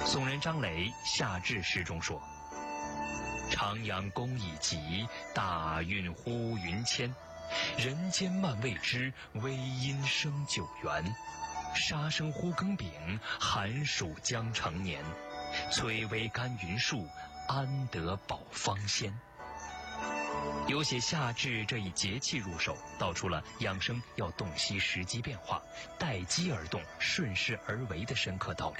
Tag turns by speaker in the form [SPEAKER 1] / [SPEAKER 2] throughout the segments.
[SPEAKER 1] 宋人张磊《夏至》诗中说：“长阳功已极，大运忽云迁。人间漫未知，微阴生九元。沙生忽更丙，寒暑将成年。崔微甘云树，安得保芳仙。”有写夏至这一节气入手，道出了养生要洞悉时机变化，待机而动，顺势而为的深刻道理。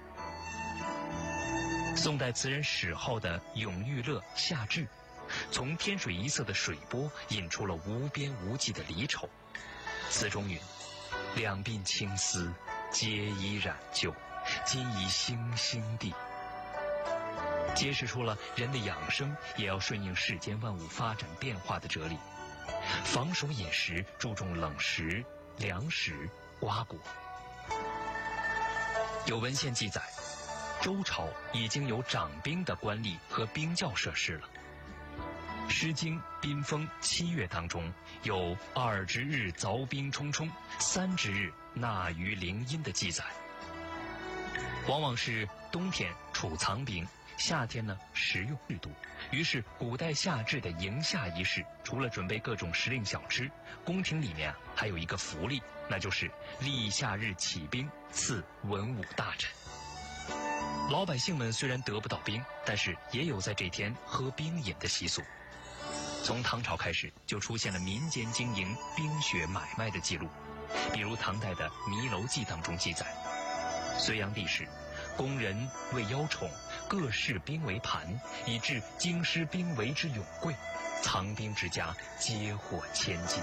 [SPEAKER 1] 宋代词人史浩的《咏玉乐·夏至》，从天水一色的水波引出了无边无际的离愁。词中云：“两鬓青丝，皆已染旧，今已星星地。”揭示出了人的养生也要顺应世间万物发展变化的哲理。防守饮食注重冷食、凉食、瓜果。有文献记载，周朝已经有掌兵的官吏和兵校设施了。《诗经·宾风·七月》当中有2之日凿冰冲冲，3之日纳于陵阴的记载。往往是冬天储藏兵，夏天呢食用制度。于是古代夏至的迎夏仪式，除了准备各种时令小吃，宫廷里面还有一个福利，那就是立夏日起兵，赐文武大臣。老百姓们虽然得不到兵，但是也有在这天喝冰饮的习俗。从唐朝开始，就出现了民间经营冰雪买卖的记录，比如唐代的《弥楼记》当中记载，隋炀帝时，宫人为邀宠，各饰冰为盘，以致京师冰为之永贵，藏冰之家皆获千金。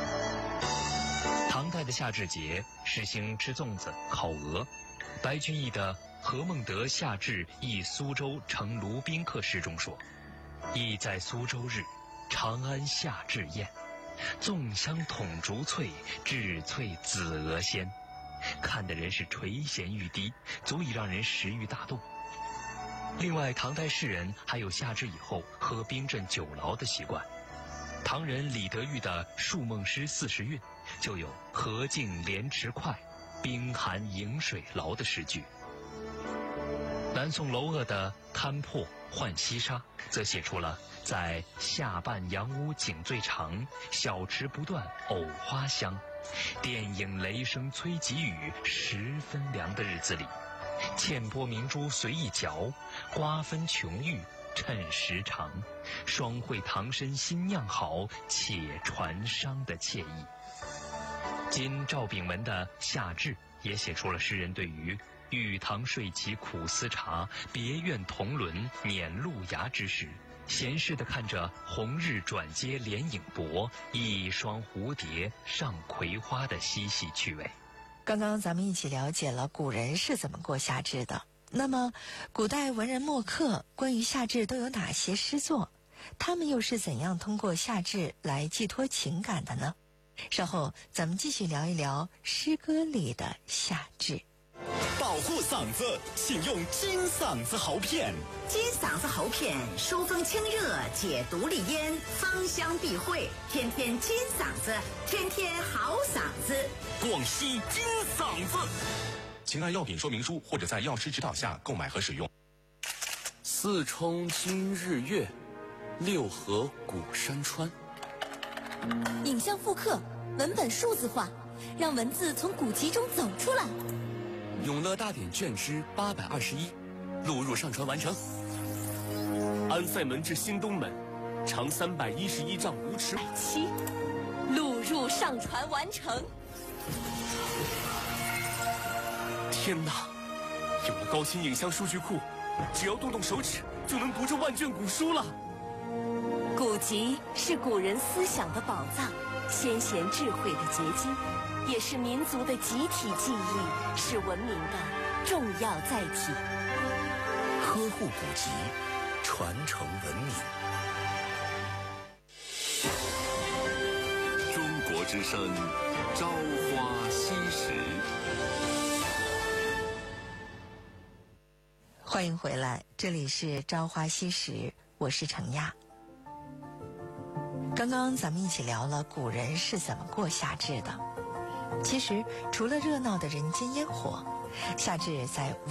[SPEAKER 1] 唐代的夏至节实行吃粽子、烤鹅。白居易的《何孟德夏至忆苏州乘卢宾客》诗中说：“忆在苏州日，长安夏至宴，粽香筒竹脆，炙脆紫鹅鲜。”看的人是垂涎欲滴，足以让人食欲大动。另外，唐代士人还有夏至以后喝冰镇酒醪的习惯。唐人李德裕的《述梦诗40韵》就有“荷尽莲池快，冰寒饮水醪”的诗句。南宋娄鹗的《勘破浣溪沙》则写出了在夏半阳屋景最长，小池不断藕花香，电影雷声催急雨，十分凉的日子里，茜波明珠随意嚼，瓜分琼玉趁时长，双会唐参新酿好，且传觞的惬意。今赵秉文的《夏至》也写出了诗人对于玉堂睡起苦思茶，别院同轮碾露芽之时，闲适地看着红日转接连影薄，一双蝴蝶上葵花的嬉戏趣味。
[SPEAKER 2] 刚刚咱们一起了解了古人是怎么过夏至的。那么古代文人墨客关于夏至都有哪些诗作？他们又是怎样通过夏至来寄托情感的呢？稍后咱们继续聊一聊诗歌里的夏至。
[SPEAKER 3] 保护嗓子，请用金嗓子喉片。
[SPEAKER 4] 金嗓子喉片疏风清热，解毒利咽，芳香避秽，天天金嗓子，天天好嗓子。
[SPEAKER 3] 广西金嗓子，请按药品说明书或者在药师指导下购买和使用。
[SPEAKER 5] 四冲今日月，六合古山川。
[SPEAKER 6] 影像复刻，文本数字化，让文字从古籍中走出来。
[SPEAKER 5] 永乐大典卷之821，录入上传完成。安塞门至新东门，长311丈5尺
[SPEAKER 6] 7，录入上传完成。
[SPEAKER 5] 天哪，有了高清影像数据库，只要动动手指就能读这万卷古书了。
[SPEAKER 6] 古籍是古人思想的宝藏，先贤智慧的结晶，也是民族的集体记忆，是文明的重要载体。
[SPEAKER 3] 呵护古籍，传承文明。
[SPEAKER 7] 中国之声，朝花夕拾。
[SPEAKER 2] 欢迎回来，这里是朝花夕拾，我是程亚。刚刚咱们一起聊了古人是怎么过夏至的。其实除了热闹的人间烟火，夏至在